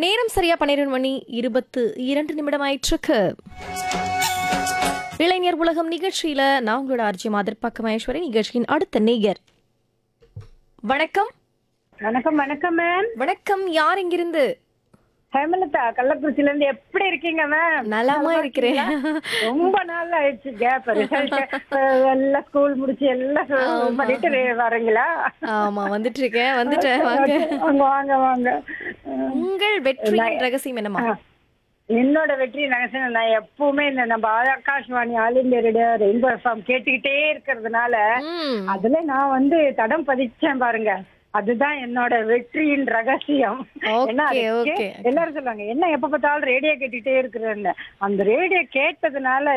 நேரம் சரியா 12:22 ஆயிற்றுக்கு. இளைஞர் உலகம் நிகழ்ச்சியில நான் உங்களோட ஆர்ஜி மாதிர்பாக்க மகேஸ்வரி. நிகழ்ச்சியின் அடுத்த நேயர். வணக்கம். வணக்கம் வணக்கம் மேம். வணக்கம். யார் இங்கிருந்து? ஹேமலதா கள்ளக்குறிச்சில இருந்து. எப்படி இருக்கீங்க மேம்? நலமா இருக்கிறேன். ரொம்ப நாள் ஆயிடுச்சு கேப். ரிசல்ட் எல்லாம் ஸ்கூல் முடிச்சு எல்லாம் பண்ணிட்டு வரீங்களா? ஆமா, வந்துட்டேன். வாங்க. வாங்க வாங்க. உங்கள் வெற்றியின் ரகசியம் என்னமா? என்னோட வெற்றி ரகசியம், நான் எப்பவுமே இந்த நம்ம Akashvani all India radio rainbow FM கேட்டுக்கிட்டே இருக்கிறதுனால அதுல நான் தடம் பதிச்சேன் பாருங்க. அதுதான் என்னோட வெற்றியின் ரகசியம். எல்லாரும் சொல்லுவாங்க என்ன எப்ப பார்த்தாலும் ரேடியோ கேட்டுட்டே இருக்கிறேன்னு. அந்த ரேடியோ கேட்டதுனால